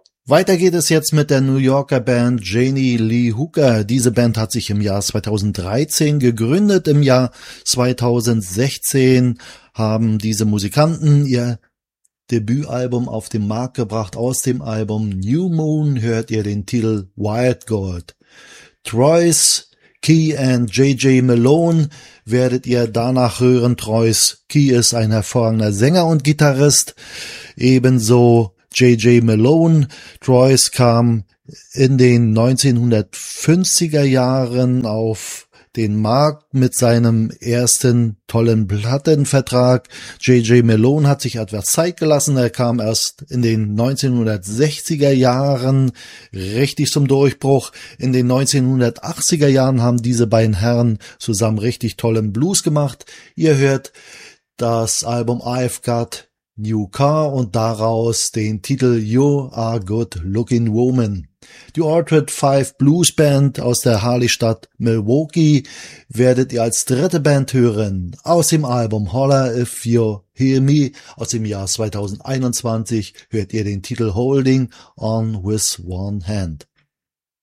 Weiter geht es jetzt mit der New Yorker Band Janie Lee Hooker. Diese Band hat sich im Jahr 2013 gegründet. Im Jahr 2016 haben diese Musikanten ihr Debütalbum auf den Markt gebracht. Aus dem Album New Moon hört ihr den Titel Wild Gold. Troyes Key and J.J. Malone werdet ihr danach hören. Troyes Key ist ein hervorragender Sänger und Gitarrist, ebenso J.J. Malone. Troyes kam in den 1950er Jahren auf den Markt mit seinem ersten tollen Plattenvertrag. J.J. Malone hat sich etwas Zeit gelassen. Er kam erst in den 1960er Jahren richtig zum Durchbruch. In den 1980er Jahren haben diese beiden Herren zusammen richtig tollen Blues gemacht. Ihr hört das Album I've Got New Car und daraus den Titel You Are Good Looking Woman. Die Orchard 5 Blues Band aus der Harley-Stadt Milwaukee werdet ihr als dritte Band hören. Aus dem Album Holler If You Hear Me aus dem Jahr 2021 hört ihr den Titel Holding On With One Hand.